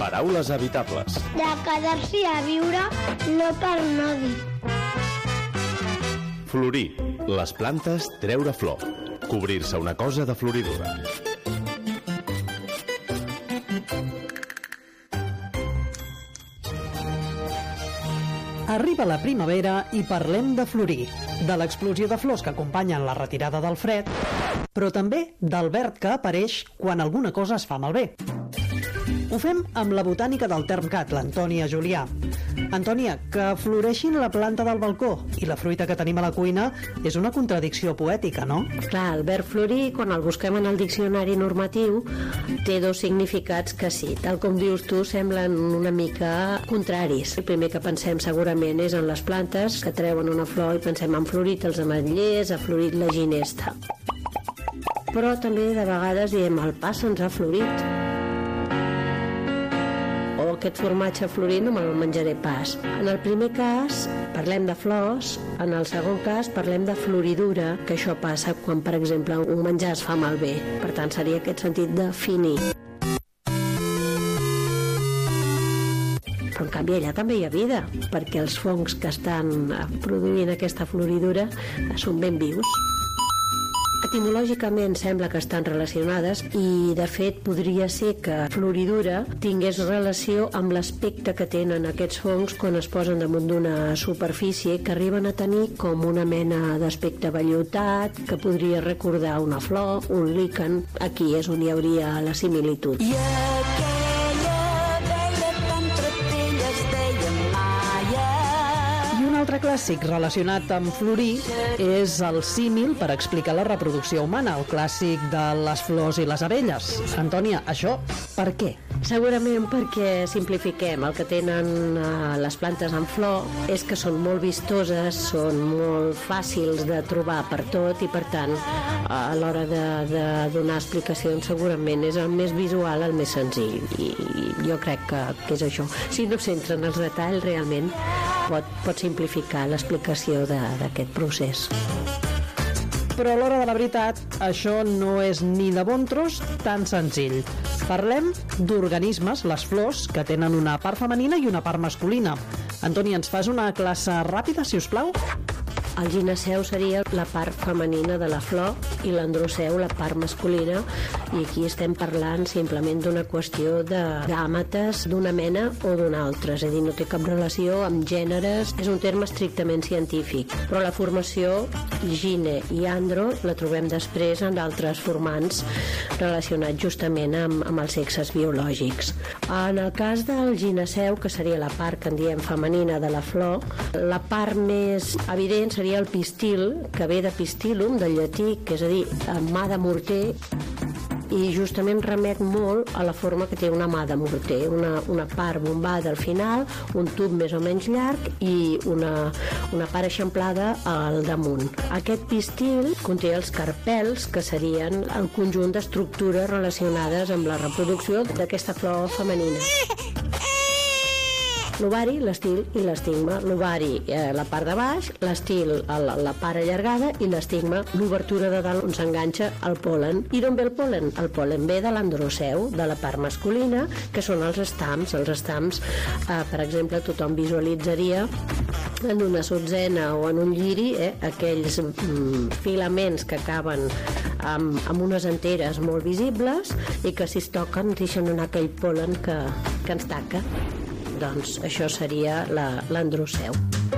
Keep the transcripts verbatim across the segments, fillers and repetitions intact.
Paraules evitables. De quedar-s'hi a viure, no per no dir. Florir. Les plantes treure flor. Cobrir-se una cosa de floridura. Arriba la primavera i parlem de florir, de l'explosió de flors que acompanyen la retirada del fred, però també del verd que apareix quan alguna cosa es fa malbé. Ho fem amb la botànica del Termcat, l'Antònia Julià. Antònia, que floreixin la planta del balcó i la fruita que tenim a la cuina és una contradicció poètica, no? Clar, el verb florir, quan el busquem en el diccionari normatiu, té dos significats que sí, tal com dius tu, semblen una mica contraris. El primer que pensem segurament és en les plantes que treuen una flor i pensem han florit els ametllers, ha florit la ginesta. Però també de vegades diem el pa se'ns ha florit. O aquest formatge florit no me'l menjaré pas. En el primer cas parlem de flors, en el segon cas parlem de floridura, que això passa quan, per exemple, un menjar es fa malbé. Per tant, seria aquest sentit de finir. Però en canvi allà també hi ha vida, perquè els fongs que estan produint aquesta floridura són ben vius. Etimològicament sembla que estan relacionades i, de fet, podria ser que floridura tingués relació amb l'aspecte que tenen aquests fongs quan es posen damunt d'una superfície, que arriben a tenir com una mena d'aspecte vellutat, que podria recordar una flor, un líquen. Aquí és on hi hauria la similitud. I aquella vella pantratella es deia Maia. I un altre clàssic relacionat amb florir és el símil per explicar la reproducció humana, el clàssic de les flors i les abelles. Antònia, això per què? Segurament perquè simplifiquem. El que tenen eh, les plantes en flor és que són molt vistoses, són molt fàcils de trobar per tot i, per tant, a l'hora de, de donar explicacions segurament és el més visual, el més senzill. I, i jo crec que, que és això. Si no s'entra en els detalls, realment pot, pot simplificar l'explicació d'aquest procés. Però a l'hora de la veritat, això no és ni de bon tros tan senzill. Parlem d'organismes, les flors, que tenen una part femenina i una part masculina. Antònia, ens fas una classe ràpida, si us plau? El gineceu seria la part femenina de la flor i l'androceu la part masculina, i aquí estem parlant simplement d'una qüestió de gàmetes d'una mena o d'una altra, és a dir, no té cap relació amb gèneres, és un terme estrictament científic, però la formació gine i andro la trobem després en d'altres formants relacionats justament amb, amb els sexes biològics. En el cas del gineceu, que seria la part que en diem femenina de la flor, la part més evident seria el pistil, que ve de pistilum, del llatí, que és a dir, mà de morter, i justament remet molt a la forma que té una mà de morter, una, una part bombada al final, un tub més o menys llarg i una, una part eixamplada al damunt. Aquest pistil conté els carpels, que serien el conjunt d'estructures relacionades amb la reproducció d'aquesta flor femenina. L'ovari, l'estil i l'estigma. L'ovari, eh, la part de baix, l'estil, la, la part allargada, i l'estigma, l'obertura de dalt on s'enganxa el pol·len. I d'on ve el pol·len? El pol·len ve de l'androceu, de la part masculina, que són els estams. Els estams, eh, per exemple, tothom visualitzaria en una sotzena o en un lliri, eh, aquells mm, filaments que acaben amb, amb unes anteres molt visibles i que si es toquen deixen anar aquell pol·len que, que ens taca. Doncs això seria l'androceu.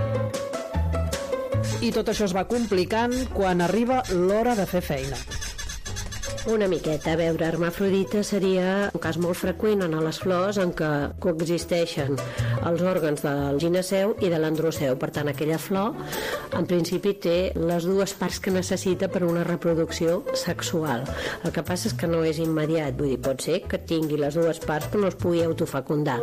I tot això es va complicant quan arriba l'hora de fer feina. Una miqueta. A veure, hermafrodita seria un cas molt freqüent en les flors en què coexisteixen els òrgans del gineceu i de l'androceu. Per tant, aquella flor, en principi, té les dues parts que necessita per una reproducció sexual. El que passa és que no és immediat. Vull dir, pot ser que tingui les dues parts però no es pugui autofecundar.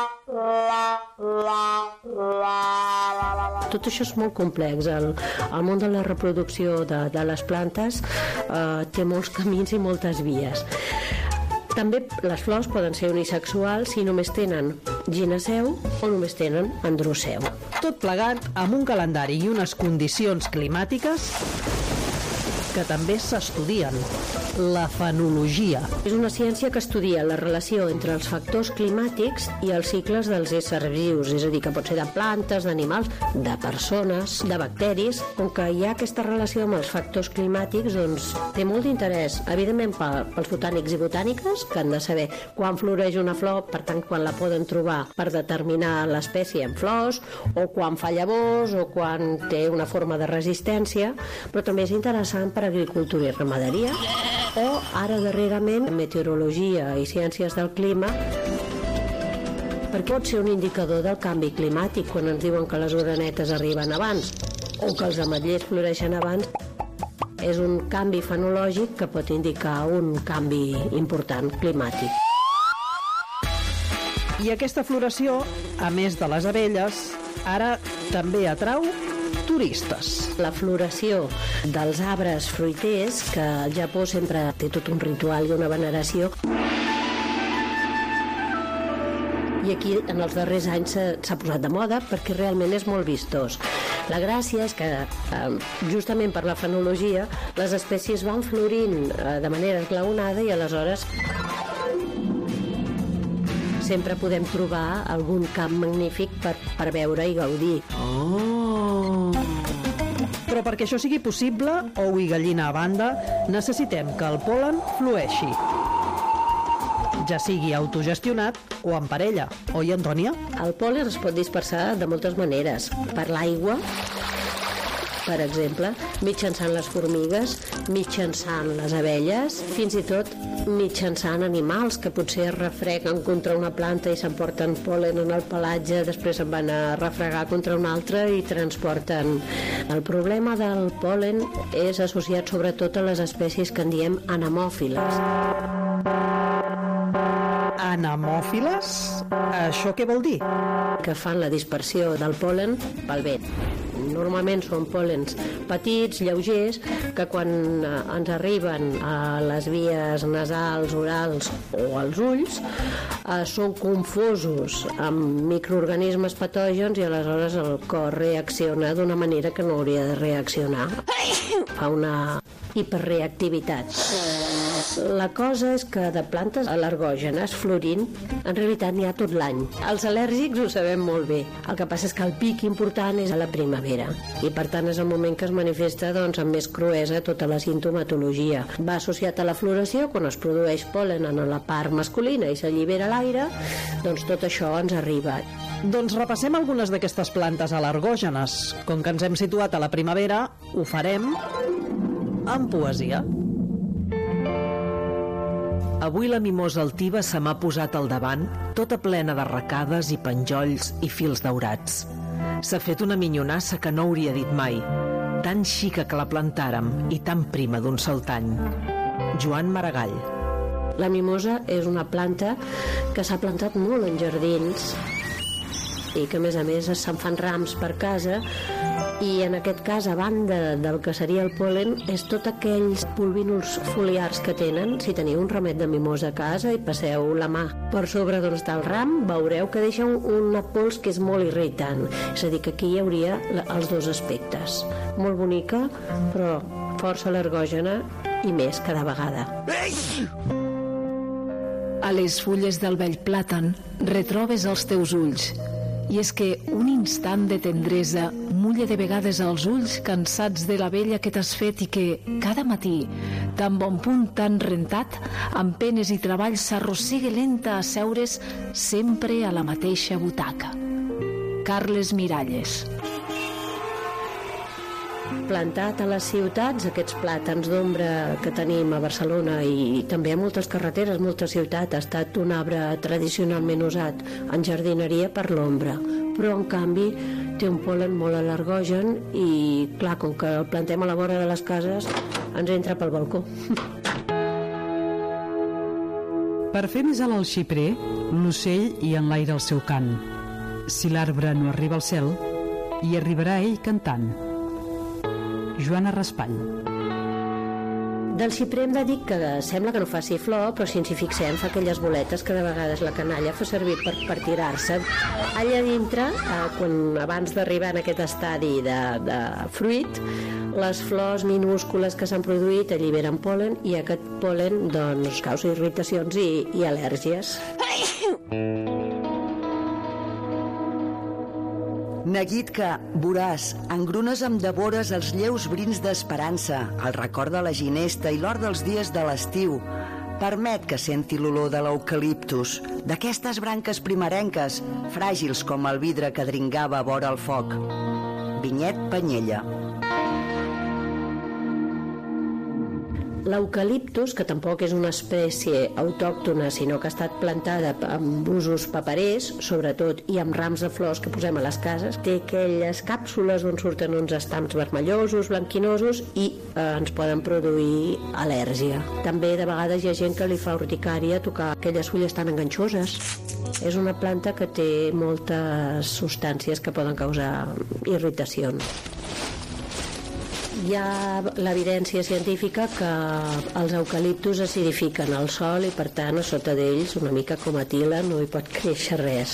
Tot això és molt complex. El, el món de la reproducció de, de les plantes eh, té molts camins i moltes vies. També les flors poden ser unisexuals si només tenen gineceu o només tenen androceu. Tot plegat amb un calendari i unes condicions climàtiques que també s'estudien, la fenologia. És una ciència que estudia la relació entre els factors climàtics i els cicles dels éssers vius, és a dir, que pot ser de plantes, d'animals, de persones, de bacteris. Com que hi ha aquesta relació amb els factors climàtics, doncs té molt d'interès, evidentment pels botànics i botàniques, que han de saber quan floreix una flor, per tant, quan la poden trobar per determinar l'espècie en flors, o quan fa llavors, o quan té una forma de resistència, però també és interessant per agricultura i ramaderia, o ara darrerament meteorologia i ciències del clima, perquè pot ser un indicador del canvi climàtic quan ens diuen que les orenetes arriben abans o que els ametllers floreixen abans. És un canvi fenològic que pot indicar un canvi important climàtic. I aquesta floració, a més de les abelles, ara també atrau turistes. La floració dels arbres fruiters, que al Japó sempre té tot un ritual i una veneració, i aquí en els darrers anys s'ha posat de moda perquè realment és molt vistós. La gràcia és que eh, justament per la fenologia les espècies van florint eh, de manera esglaonada i aleshores sempre podem trobar algun camp magnífic per, per veure i gaudir. Oh! Però perquè això sigui possible, ou i gallina a banda, necessitem que el pol·len flueixi. Ja sigui autogestionat o en parella. Oi, Antònia? El pol·len es pot dispersar de moltes maneres. Per l'aigua, per exemple, mitjançant les formigues, mitjançant les abelles, fins i tot mitjançant animals que potser es refreguen contra una planta i s'emporten pol·len en el pelatge, després se'n van a refregar contra una altra i transporten. El problema del pol·len és associat sobretot a les espècies que en diem anemòfiles. Anemòfiles? Això què vol dir? Que fan la dispersió del pol·len pel vent. Normalment són pol·lens petits, lleugers, que quan ens arriben a les vies nasals, orals o als ulls eh, són confosos amb microorganismes patògens i aleshores el cos reacciona d'una manera que no hauria de reaccionar. Fa una hiperreactivitat. La cosa és que de plantes al·lergògenes florint en realitat n'hi ha tot l'any. Els al·lèrgics ho sabem molt bé. El que passa és que el pic important és a la primavera i per tant és el moment que es manifesta doncs, amb més cruesa tota la sintomatologia. Va associat a la floració, quan es produeix pol·len en la part masculina i s'allibera l'aire, doncs tot això ens arriba. Doncs repassem algunes d'aquestes plantes al·lergògenes. Com que ens hem situat a la primavera, ho farem amb poesia. Avui la mimosa altiva se m'ha posat al davant, tota plena d'arracades i penjolls i fils daurats. S'ha fet una minyonassa que no hauria dit mai, tan xica que la plantàrem i tan prima d'un saltany. Joan Maragall. La mimosa és una planta que s'ha plantat molt en jardins i que a més a més se'n fan rams per casa, i en aquest cas, a banda del que seria el pol·len, és tot aquells polvínuls foliars que tenen. Si teniu un ramet de mimosa a casa i passeu la mà per sobre d'on està el ram, veureu que deixa una pols que és molt irritant. És a dir, que aquí hi hauria els dos aspectes. Molt bonica, però força al·lergògena i més cada vegada. A les fulles del vell plàtan retrobes els teus ulls. I és que un instant de tendresa mulla de vegades els ulls cansats de la vella que t'has fet i que, cada matí, tan bon punt tan rentat, amb penes i treballs s'arrossega lenta a seure's sempre a la mateixa butaca. Carles Miralles. Plantat a les ciutats, aquests plàtans d'ombra que tenim a Barcelona i també a moltes carreteres, moltes ciutats, ha estat un arbre tradicionalment usat en jardineria per l'ombra, però en canvi té un pol·len molt al·lergògen i, clar, com que el plantem a la vora de les cases, ens entra pel balcó. Per fer més alt el xiprer, l'ocell hi enlaira el seu cant. Si l'arbre no arriba al cel, hi arribarà ell cantant. Joana Raspall. Del xiprer hem de dir que sembla que no faci flor, però si ens hi fixem fa aquelles boletes que de vegades la canalla fa servir per, per tirar-se. Allà dintre, eh, quan, abans d'arribar en aquest estadi de, de fruit, les flors minúscules que s'han produït alliberen pol·len i aquest pol·len doncs, causa irritacions i, i al·lèrgies. Neguit que, voràs, engrunes amb devores els lleus brins d'esperança, el record de la ginesta i l'or dels dies de l'estiu. Permet que senti l'olor de l'eucaliptus, d'aquestes branques primerenques, fràgils com el vidre que dringava vora el foc. Vinyet Panyella. L'eucaliptus, que tampoc és una espècie autòctona, sinó que ha estat plantada amb usos paperers, sobretot, i amb rams de flors que posem a les cases, té aquelles càpsules on surten uns estamps vermellosos, blanquinosos, i eh, ens poden produir al·lèrgia. També de vegades hi ha gent que li fa urticària tocar aquelles fulles tan enganxoses. És una planta que té moltes substàncies que poden causar irritacions. Hi ha l'evidència científica que els eucaliptus acidifiquen el sòl i, per tant, a sota d'ells, una mica com a tila, no hi pot créixer res.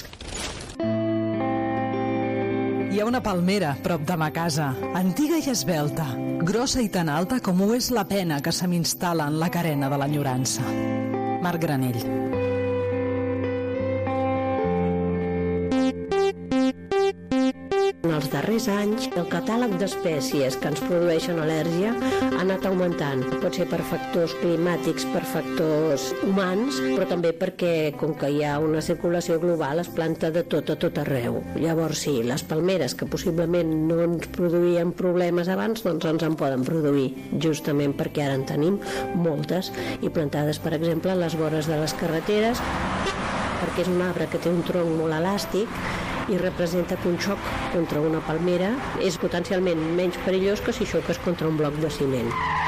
Hi ha una palmera prop de ma casa, antiga i esvelta, grossa i tan alta com ho és la pena que se m'instal·la en la carena de l'enyorança. Marc Granell. En els darrers anys, el catàleg d'espècies que ens produeixen al·lèrgia ha anat augmentant. Pot ser per factors climàtics, per factors humans, però també perquè, com que hi ha una circulació global, es planta de tot a tot arreu. Llavors, sí, les palmeres, que possiblement no ens produïen problemes abans, doncs ens en poden produir, justament perquè ara en tenim moltes, i plantades, per exemple, a les vores de les carreteres, perquè és un arbre que té un tronc molt elàstic i representa que un xoc contra una palmera és potencialment menys perillós que si xoques contra un bloc de ciment.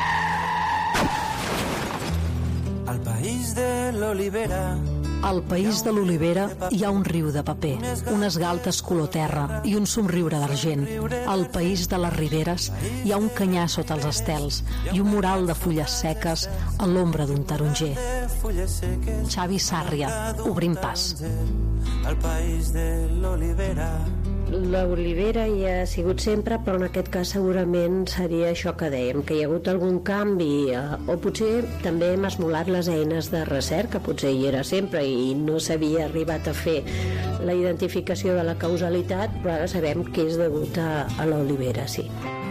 Al país de l'olivera. Al país de l'olivera hi ha un riu de paper, unes galtes color terra i un somriure d'argent. Al país de les riberes hi ha un canyar sota els estels i un mural de fulles seques a l'ombra d'un taronger. Xavi Sàrria, Obrim pas. Al país de l'olivera. L'olivera hi ha sigut sempre, però en aquest cas segurament seria això que dèiem, que hi ha hagut algun canvi, eh, o potser també hem esmolat les eines de recerca, potser hi era sempre i no s'havia arribat a fer la identificació de la causalitat, però ara sabem que és degut a, a l'olivera, sí.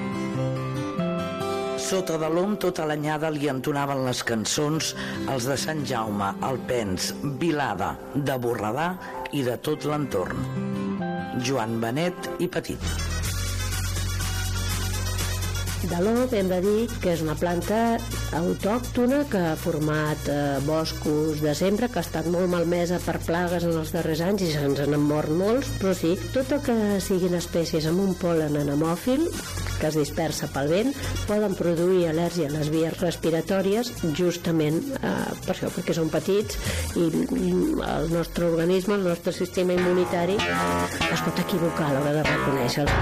Sota de l'om tota l'anyada li entonaven les cançons els de Sant Jaume, Alpens, Vilada, de Borredà i de tot l'entorn. Joan Benet i Petit. De l'om hem de dir que és una planta autòctona que ha format eh, boscos de sempre, que ha estat molt malmesa per plagues en els darrers anys i se'ns n'han mort molts, però sí, tot el que siguin espècies amb un pol·len anemòfil que es dispersa pel vent poden produir al·lèrgia a les vies respiratòries, justament eh, per això, perquè són petits i el nostre organisme, el nostre sistema immunitari es pot equivocar a l'hora de reconèixer-los.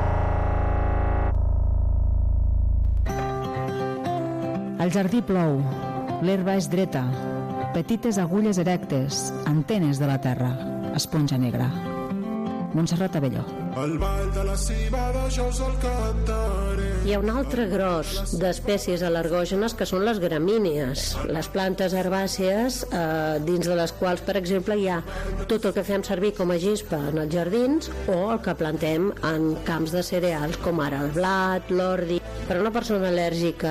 Al jardí plou, l'herba és dreta, petites agulles erectes, antenes de la terra, esponja negra. Montserrat Abelló. Al ball de la cibada jo us el cantaré. Hi ha un altre gros d'espècies al·lergògenes que són les gramínies, les plantes herbàcies eh, dins de les quals, per exemple, hi ha tot el que fem servir com a gespa en els jardins o el que plantem en camps de cereals com ara el blat, l'ordi. Per a una persona al·lèrgica